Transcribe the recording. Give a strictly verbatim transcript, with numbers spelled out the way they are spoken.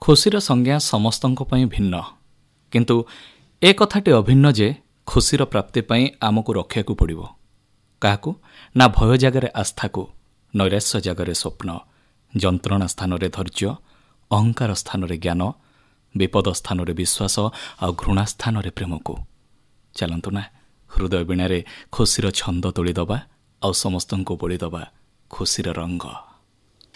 ଖୁସିର ସଂଜ୍ଞା ସମସ୍ତଙ୍କ ପାଇଁ ଭିନ୍ନ, କିନ୍ତୁ ଏ କଥାଟି ଅଭିନ୍ନ ଯେ ଖୁସିର ପ୍ରାପ୍ତି ପାଇଁ ଆମକୁ ରଖିବାକୁ ପଡ଼ିବ କାହାକୁ ନା ଭୟ ଜାଗାରେ ଆସ୍ଥାକୁ, ନୈରାଶ୍ୟ ଜାଗାରେ ସ୍ୱପ୍ନ, ଯନ୍ତ୍ରଣା ସ୍ଥାନରେ ଧୈର୍ଯ୍ୟ, ଅହଙ୍କାର ସ୍ଥାନରେ ଜ୍ଞାନ, ବିପଦ ସ୍ଥାନରେ ବିଶ୍ୱାସ ଆଉ ଘୃଣା ସ୍ଥାନରେ ପ୍ରେମକୁ। ଚାଲନ୍ତୁ ନା ହୃଦୟ ବୀଣାରେ ଖୁସିର ଛନ୍ଦ ତୋଳିଦେବା ଆଉ ସମସ୍ତଙ୍କୁ ବୋଳିଦେବା ଖୁସିର ରଙ୍ଗ।